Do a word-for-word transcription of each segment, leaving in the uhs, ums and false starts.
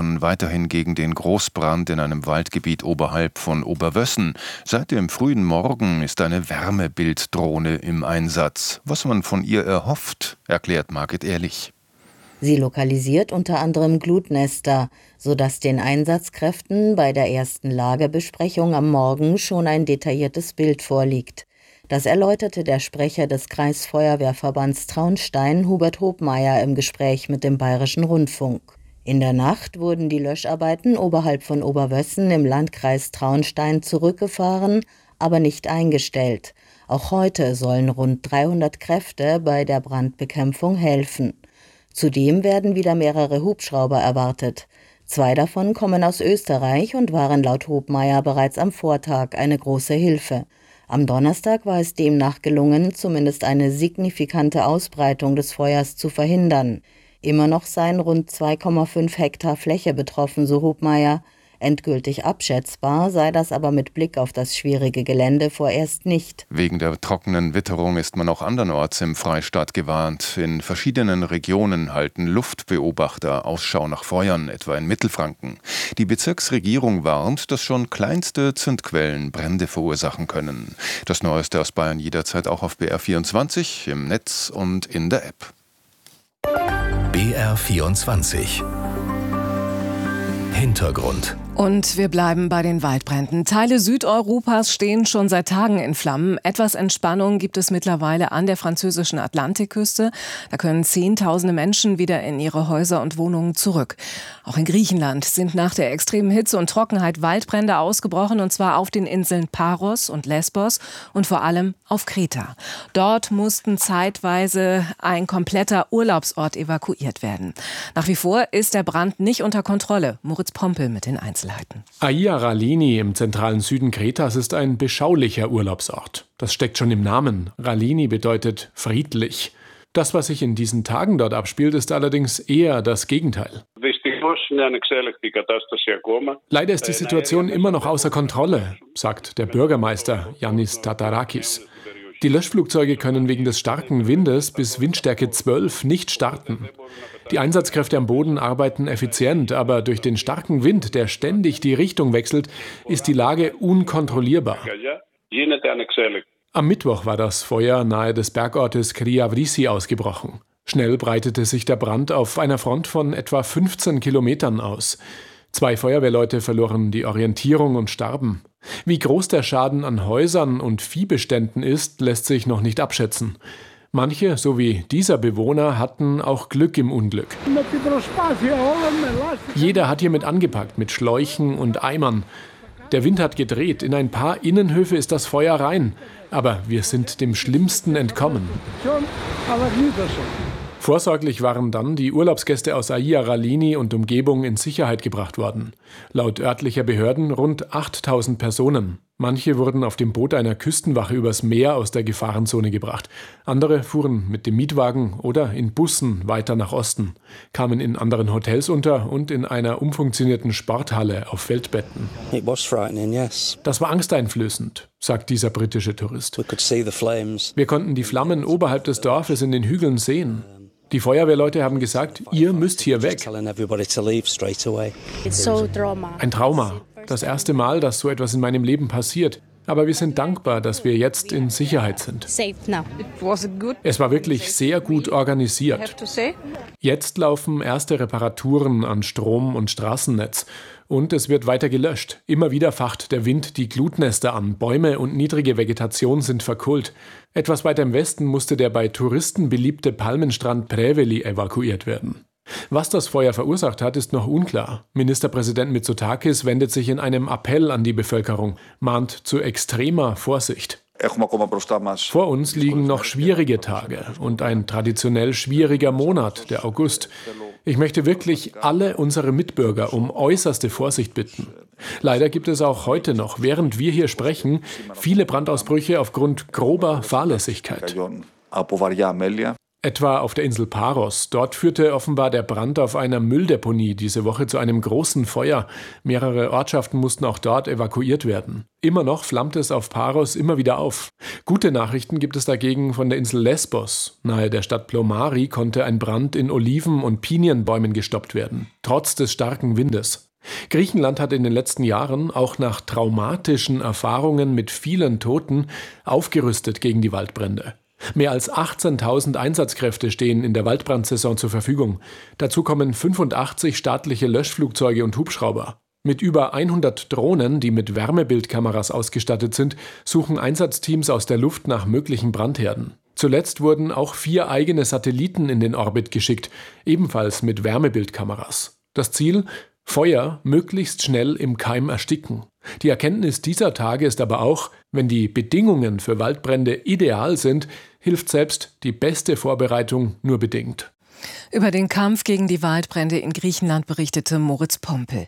ermitteln weiterhin gegen den Großbrand in einem Waldgebiet oberhalb von Oberwössen. Seit dem frühen Morgen ist eine Wärmebilddrohne im Einsatz. Was man von ihr erhofft, erklärt Margit Ehrlich. Sie lokalisiert unter anderem Glutnester, sodass den Einsatzkräften bei der ersten Lagebesprechung am Morgen schon ein detailliertes Bild vorliegt. Das erläuterte der Sprecher des Kreisfeuerwehrverbands Traunstein, Hubert Hobmeier, im Gespräch mit dem Bayerischen Rundfunk. In der Nacht wurden die Löscharbeiten oberhalb von Oberwössen im Landkreis Traunstein zurückgefahren, aber nicht eingestellt. Auch heute sollen rund dreihundert Kräfte bei der Brandbekämpfung helfen. Zudem werden wieder mehrere Hubschrauber erwartet. Zwei davon kommen aus Österreich und waren laut Hobmeier bereits am Vortag eine große Hilfe. Am Donnerstag war es demnach gelungen, zumindest eine signifikante Ausbreitung des Feuers zu verhindern. Immer noch seien rund zwei Komma fünf Hektar Fläche betroffen, so Hobmeier. Endgültig abschätzbar sei das aber mit Blick auf das schwierige Gelände vorerst nicht. Wegen der trockenen Witterung ist man auch andernorts im Freistaat gewarnt. In verschiedenen Regionen halten Luftbeobachter Ausschau nach Feuern, etwa in Mittelfranken. Die Bezirksregierung warnt, dass schon kleinste Zündquellen Brände verursachen können. Das Neueste aus Bayern jederzeit auch auf B R vierundzwanzig, im Netz und in der App. B R vierundzwanzig Hintergrund. Und wir bleiben bei den Waldbränden. Teile Südeuropas stehen schon seit Tagen in Flammen. Etwas Entspannung gibt es mittlerweile an der französischen Atlantikküste. Da können Zehntausende Menschen wieder in ihre Häuser und Wohnungen zurück. Auch in Griechenland sind nach der extremen Hitze und Trockenheit Waldbrände ausgebrochen, und zwar auf den Inseln Paros und Lesbos und vor allem auf Kreta. Dort mussten zeitweise ein kompletter Urlaubsort evakuiert werden. Nach wie vor ist der Brand nicht unter Kontrolle. Moritz Pompel mit den Einzelheiten. Aia Ralini im zentralen Süden Kretas ist ein beschaulicher Urlaubsort. Das steckt schon im Namen. Ralini bedeutet friedlich. Das, was sich in diesen Tagen dort abspielt, ist allerdings eher das Gegenteil. Leider ist die Situation immer noch außer Kontrolle, sagt der Bürgermeister Yannis Tatarakis. Die Löschflugzeuge können wegen des starken Windes bis Windstärke zwölf nicht starten. Die Einsatzkräfte am Boden arbeiten effizient, aber durch den starken Wind, der ständig die Richtung wechselt, ist die Lage unkontrollierbar. Am Mittwoch war das Feuer nahe des Bergortes Kriavrisi ausgebrochen. Schnell breitete sich der Brand auf einer Front von etwa fünfzehn Kilometern aus. Zwei Feuerwehrleute verloren die Orientierung und starben. Wie groß der Schaden an Häusern und Viehbeständen ist, lässt sich noch nicht abschätzen. Manche, so wie dieser Bewohner, hatten auch Glück im Unglück. Jeder hat hiermit angepackt, mit Schläuchen und Eimern. Der Wind hat gedreht. In ein paar Innenhöfe ist das Feuer rein. Aber wir sind dem Schlimmsten entkommen. Vorsorglich waren dann die Urlaubsgäste aus Aia Ralini und Umgebung in Sicherheit gebracht worden. Laut örtlicher Behörden rund achttausend Personen. Manche wurden auf dem Boot einer Küstenwache übers Meer aus der Gefahrenzone gebracht. Andere fuhren mit dem Mietwagen oder in Bussen weiter nach Osten, kamen in anderen Hotels unter und in einer umfunktionierten Sporthalle auf Feldbetten. Das war angsteinflößend, sagt dieser britische Tourist. Wir konnten die Flammen oberhalb des Dorfes in den Hügeln sehen. Die Feuerwehrleute haben gesagt, ihr müsst hier weg. Ein Trauma. Das erste Mal, dass so etwas in meinem Leben passiert. Aber wir sind dankbar, dass wir jetzt in Sicherheit sind. Es war wirklich sehr gut organisiert. Jetzt laufen erste Reparaturen an Strom- und Straßennetz. Und es wird weiter gelöscht. Immer wieder facht der Wind die Glutnester an. Bäume und niedrige Vegetation sind verkohlt. Etwas weiter im Westen musste der bei Touristen beliebte Palmenstrand Preveli evakuiert werden. Was das Feuer verursacht hat, ist noch unklar. Ministerpräsident Mitsotakis wendet sich in einem Appell an die Bevölkerung, mahnt zu extremer Vorsicht. Vor uns liegen noch schwierige Tage und ein traditionell schwieriger Monat, der August. Ich möchte wirklich alle unsere Mitbürger um äußerste Vorsicht bitten. Leider gibt es auch heute noch, während wir hier sprechen, viele Brandausbrüche aufgrund grober Fahrlässigkeit. Etwa auf der Insel Paros. Dort führte offenbar der Brand auf einer Mülldeponie diese Woche zu einem großen Feuer. Mehrere Ortschaften mussten auch dort evakuiert werden. Immer noch flammt es auf Paros immer wieder auf. Gute Nachrichten gibt es dagegen von der Insel Lesbos. Nahe der Stadt Plomari konnte ein Brand in Oliven- und Pinienbäumen gestoppt werden, trotz des starken Windes. Griechenland hat in den letzten Jahren auch nach traumatischen Erfahrungen mit vielen Toten aufgerüstet gegen die Waldbrände. Mehr als achtzehntausend Einsatzkräfte stehen in der Waldbrandsaison zur Verfügung. Dazu kommen fünfundachtzig staatliche Löschflugzeuge und Hubschrauber. Mit über hundert Drohnen, die mit Wärmebildkameras ausgestattet sind, suchen Einsatzteams aus der Luft nach möglichen Brandherden. Zuletzt wurden auch vier eigene Satelliten in den Orbit geschickt, ebenfalls mit Wärmebildkameras. Das Ziel? Feuer möglichst schnell im Keim ersticken. Die Erkenntnis dieser Tage ist aber auch, wenn die Bedingungen für Waldbrände ideal sind, hilft selbst die beste Vorbereitung nur bedingt. Über den Kampf gegen die Waldbrände in Griechenland berichtete Moritz Pompel.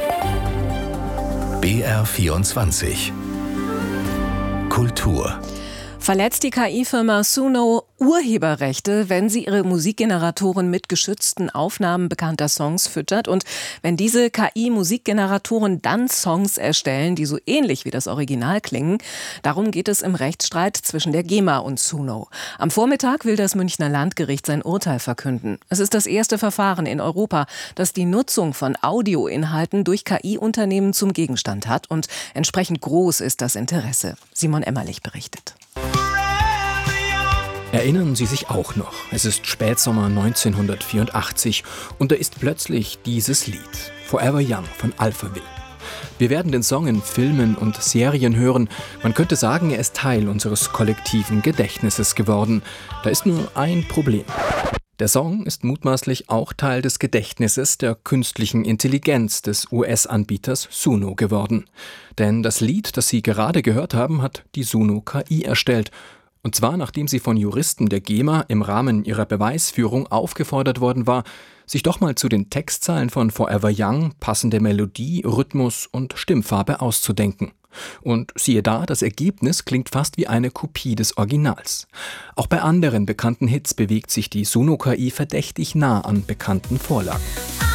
B R vierundzwanzig Kultur. Verletzt die K I-Firma Suno Urheberrechte, wenn sie ihre Musikgeneratoren mit geschützten Aufnahmen bekannter Songs füttert und wenn diese K I-Musikgeneratoren dann Songs erstellen, die so ähnlich wie das Original klingen? Darum geht es im Rechtsstreit zwischen der GEMA und Suno. Am Vormittag will das Münchner Landgericht sein Urteil verkünden. Es ist das erste Verfahren in Europa, das die Nutzung von Audioinhalten durch K I-Unternehmen zum Gegenstand hat und entsprechend groß ist das Interesse. Simon Emmerlich berichtet. Erinnern Sie sich auch noch? Es ist Spätsommer neunzehnhundertvierundachtzig und da ist plötzlich dieses Lied, Forever Young von Alphaville. Wir werden den Song in Filmen und Serien hören. Man könnte sagen, er ist Teil unseres kollektiven Gedächtnisses geworden. Da ist nur ein Problem. Der Song ist mutmaßlich auch Teil des Gedächtnisses der künstlichen Intelligenz des U S-Anbieters Suno geworden. Denn das Lied, das Sie gerade gehört haben, hat die Suno K I erstellt. Und zwar, nachdem sie von Juristen der GEMA im Rahmen ihrer Beweisführung aufgefordert worden war, sich doch mal zu den Textzeilen von Forever Young passende Melodie, Rhythmus und Stimmfarbe auszudenken. Und siehe da, das Ergebnis klingt fast wie eine Kopie des Originals. Auch bei anderen bekannten Hits bewegt sich die Suno K I verdächtig nah an bekannten Vorlagen.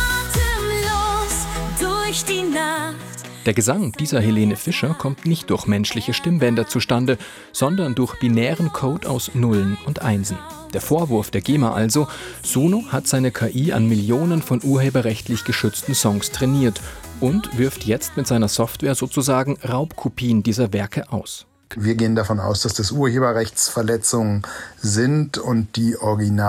Atemlos durch die Nacht. Der Gesang dieser Helene Fischer kommt nicht durch menschliche Stimmbänder zustande, sondern durch binären Code aus Nullen und Einsen. Der Vorwurf der GEMA also, Suno hat seine K I an Millionen von urheberrechtlich geschützten Songs trainiert und wirft jetzt mit seiner Software sozusagen Raubkopien dieser Werke aus. Wir gehen davon aus, dass das Urheberrechtsverletzungen sind und die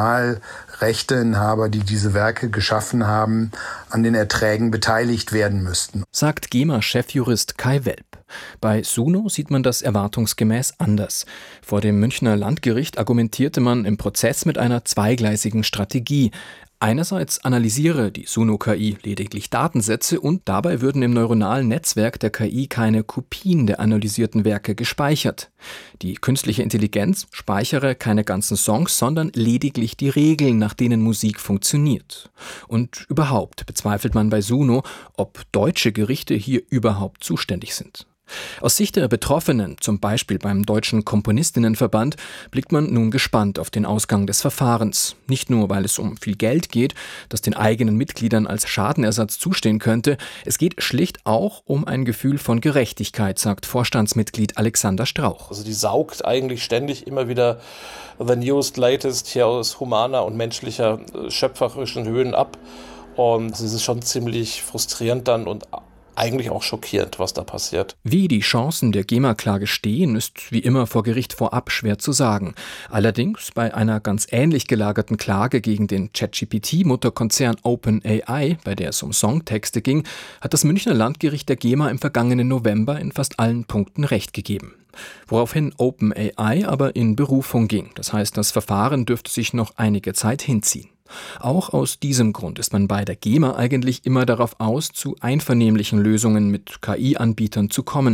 Originalrechteinhaber, die diese Werke geschaffen haben, an den Erträgen beteiligt werden müssten, sagt GEMA-Chefjurist Kai Welp. Bei Suno sieht man das erwartungsgemäß anders. Vor dem Münchner Landgericht argumentierte man im Prozess mit einer zweigleisigen Strategie. Einerseits analysiere die Suno K I lediglich Datensätze und dabei würden im neuronalen Netzwerk der K I keine Kopien der analysierten Werke gespeichert. Die künstliche Intelligenz speichere keine ganzen Songs, sondern lediglich die Regeln, nach denen Musik funktioniert. Und überhaupt bezweifelt man bei Suno, ob deutsche Gerichte hier überhaupt zuständig sind. Aus Sicht der Betroffenen, zum Beispiel beim Deutschen Komponistinnenverband, blickt man nun gespannt auf den Ausgang des Verfahrens. Nicht nur, weil es um viel Geld geht, das den eigenen Mitgliedern als Schadenersatz zustehen könnte, es geht schlicht auch um ein Gefühl von Gerechtigkeit, sagt Vorstandsmitglied Alexander Strauch. Also die saugt eigentlich ständig immer wieder the newest, latest hier aus humaner und menschlicher, schöpferischen Höhen ab. Und es ist schon ziemlich frustrierend dann und eigentlich auch schockierend, was da passiert. Wie die Chancen der GEMA-Klage stehen, ist wie immer vor Gericht vorab schwer zu sagen. Allerdings bei einer ganz ähnlich gelagerten Klage gegen den ChatGPT-Mutterkonzern OpenAI, bei der es um Songtexte ging, hat das Münchner Landgericht der GEMA im vergangenen November in fast allen Punkten Recht gegeben. Woraufhin OpenAI aber in Berufung ging. Das heißt, das Verfahren dürfte sich noch einige Zeit hinziehen. Auch aus diesem Grund ist man bei der GEMA eigentlich immer darauf aus, zu einvernehmlichen Lösungen mit K I-Anbietern zu kommen.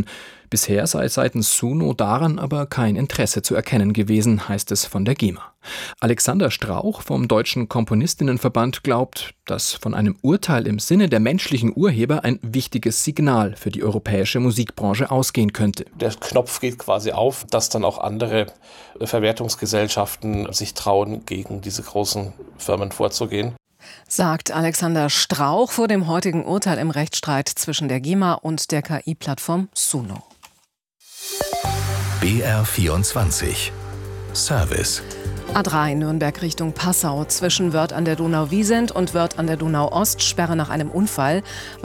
Bisher sei seitens Suno daran aber kein Interesse zu erkennen gewesen, heißt es von der GEMA. Alexander Strauch vom Deutschen Komponistinnenverband glaubt, dass von einem Urteil im Sinne der menschlichen Urheber ein wichtiges Signal für die europäische Musikbranche ausgehen könnte. Der Knopf geht quasi auf, dass dann auch andere Verwertungsgesellschaften sich trauen, gegen diese großen Firmen vorzugehen. Sagt Alexander Strauch vor dem heutigen Urteil im Rechtsstreit zwischen der GEMA und der K I-Plattform Suno. B R vierundzwanzig Service. A drei Nürnberg Richtung Passau. Zwischen Wörth an der Donau-Wiesent und Wörth an der Donau-Ost Sperre nach einem Unfall.